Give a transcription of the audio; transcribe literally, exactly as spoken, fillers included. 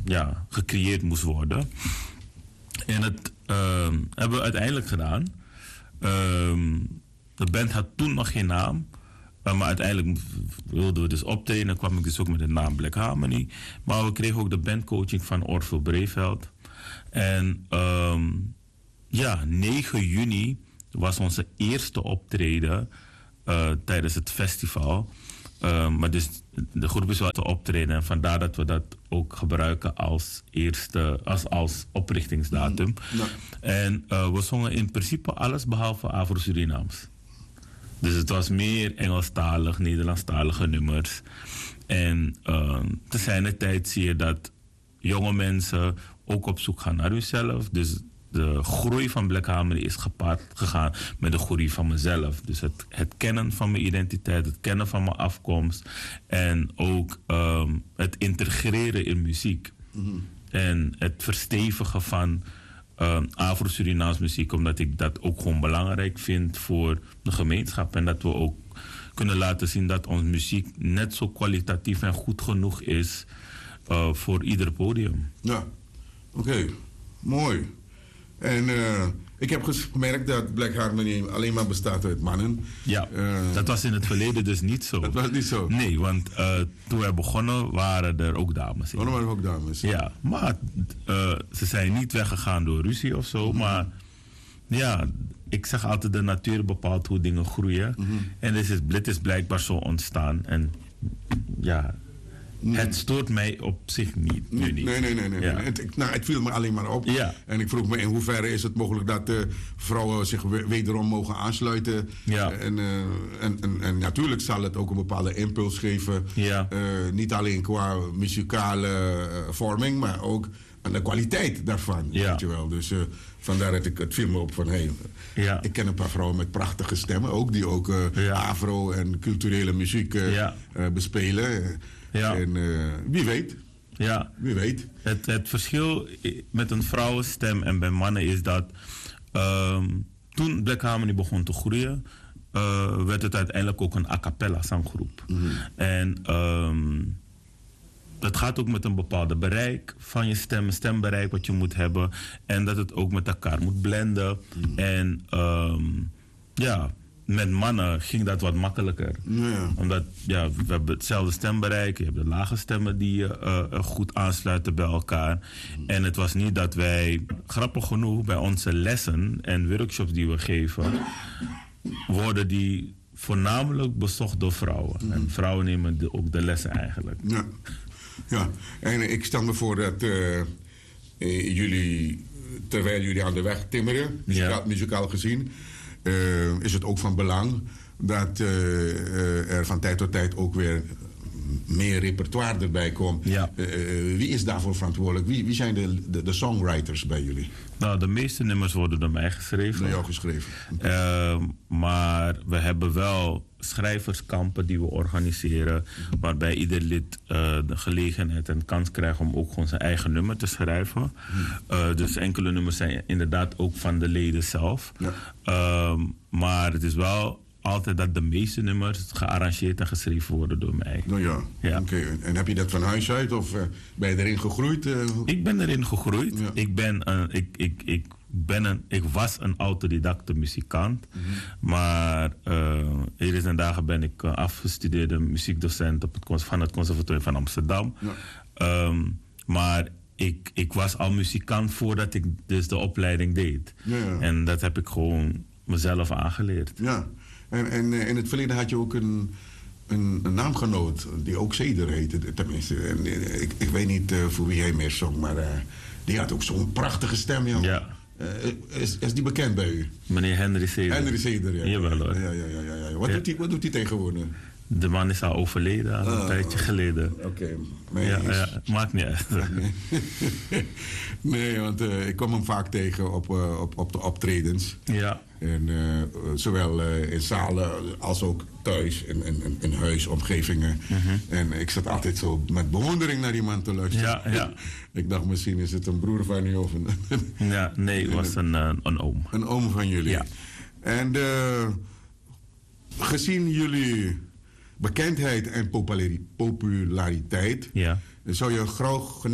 ja, gecreëerd moest worden. En dat uh, hebben we uiteindelijk gedaan. Uh, de band had toen nog geen naam. Uh, maar uiteindelijk wilden we dus optreden. Dan kwam ik dus ook met de naam Black Harmony. Maar we kregen ook de bandcoaching van Orville Breveld. En um, ja, negen juni was onze eerste optreden uh, tijdens het festival. Uh, maar dus de groep is wel te optreden. En vandaar dat we dat ook gebruiken als eerste, als, als oprichtingsdatum. Mm, ja. En uh, we zongen in principe alles behalve Afro-Surinaams. Dus het was meer Engelstalig, Nederlandstalige nummers. En uh, te zijner tijd zie je dat jonge mensen ook op zoek gaan naar hunzelf. Dus de groei van Black Harmony is gepaard gegaan met de groei van mezelf. Dus het, het kennen van mijn identiteit, het kennen van mijn afkomst. En ook um, het integreren in muziek. Mm-hmm. En het verstevigen van um, Afro-Surinaams muziek. Omdat ik dat ook gewoon belangrijk vind voor de gemeenschap. En dat we ook kunnen laten zien dat onze muziek net zo kwalitatief en goed genoeg is uh, voor ieder podium. Ja, oké. Okay. Mooi. En uh, ik heb gemerkt dat Black Harmony alleen maar bestaat uit mannen. Ja, uh, dat was in het verleden dus niet zo. Dat was niet zo? Nee, want uh, toen wij begonnen waren er ook dames in. Oh, er waren ook dames? Ja, maar uh, ze zijn niet weggegaan door ruzie of zo. Mm-hmm. Maar ja, ik zeg altijd de natuur bepaalt hoe dingen groeien. Mm-hmm. En dit is, dit is blijkbaar zo ontstaan. En ja... Het stoort mij op zich niet. Nu niet. Nee, nee, nee. nee, ja. nee. Het, nou, het viel me alleen maar op. Ja. En ik vroeg me in hoeverre is het mogelijk dat uh, vrouwen zich wederom mogen aansluiten. Ja. En, uh, en, en, en natuurlijk zal het ook een bepaalde impuls geven. Ja. Uh, niet alleen qua muzikale uh, vorming, maar ook aan de kwaliteit daarvan. Ja. Weet je wel. Dus uh, vandaar dat ik het viel me op van... Hey, ja. Ik ken een paar vrouwen met prachtige stemmen. Ook die ook uh, ja. afro en culturele muziek uh, ja. uh, bespelen. Ja. En uh, wie weet. Ja. Wie weet. Het, het verschil met een vrouwenstem en bij mannen is dat... Um, toen Black Harmony begon te groeien... Uh, werd het uiteindelijk ook een a cappella zanggroep. Mm-hmm. En um, dat gaat ook met een bepaalde bereik van je stem, stembereik wat je moet hebben. En dat het ook met elkaar moet blenden. Mm-hmm. En um, ja... Met mannen ging dat wat makkelijker. Ja. Omdat ja, we hebben hetzelfde stembereik. Je hebt de lage stemmen die uh, uh, goed aansluiten bij elkaar. Mm. En het was niet dat wij, grappig genoeg, bij onze lessen en workshops die we geven, worden die voornamelijk bezocht door vrouwen. Mm. En vrouwen nemen de, ook de lessen eigenlijk. Ja, ja. En ik stel me voor dat uh, jullie, terwijl jullie aan de weg timmeren, muzikaal, ja. muzikaal gezien... Uh, is het ook van belang dat uh, uh, er van tijd tot tijd ook weer meer repertoire erbij komt. Ja. Uh, wie is daarvoor verantwoordelijk? Wie, wie zijn de, de, de songwriters bij jullie? Nou, de meeste nummers worden door mij geschreven. Door jou geschreven. Okay. Uh, maar we hebben wel schrijverskampen die we organiseren, mm-hmm. waarbij ieder lid uh, de gelegenheid en kans krijgt om ook gewoon zijn eigen nummer te schrijven. Mm-hmm. Uh, dus enkele nummers zijn inderdaad ook van de leden zelf. Ja. Uh, maar het is wel altijd dat de meeste nummers gearrangeerd en geschreven worden door mij. Nou ja, ja. Oké. Okay. En heb je dat van huis uit of uh, ben je erin gegroeid? Uh? Ik ben erin gegroeid. Ja. Ik, ben, uh, ik, ik, ik, ben een, ik was een autodidacte muzikant. Mm-hmm. Maar uh, hier is en dagen ben ik uh, afgestudeerde muziekdocent op het, van het Conservatorium van Amsterdam. Ja. Um, maar ik, ik was al muzikant voordat ik dus de opleiding deed. Ja, ja. En dat heb ik gewoon mezelf aangeleerd. Ja. En, en in het verleden had je ook een, een, een naamgenoot die ook Zeder heette. Tenminste, en, ik, ik weet niet uh, voor wie hij meer zong, maar uh, die had ook zo'n prachtige stem. Joh. Ja. Uh, is, is die bekend bij u? Meneer Henry Zeder. Henry Zeder, ja. Jawel hoor. Ja, ja, ja, ja, ja. Wat, ja. Doet hij, wat doet hij tegenwoordig? De man is al overleden, al een uh, tijdje geleden. Oké. Okay. Nee, ja, ja, maakt niet uit. Nee, nee want uh, ik kom hem vaak tegen op, uh, op, op de optredens. Ja. En uh, zowel uh, in zalen als ook thuis, in, in, in huisomgevingen. Mm-hmm. En ik zat altijd zo met bewondering naar die man te luisteren. Ja, ja. Ik dacht, misschien is het een broer van u of een... ja, nee, het was een, een, een oom. Een oom van jullie. Ja. En uh, gezien jullie bekendheid en populariteit... Ja. zou je graag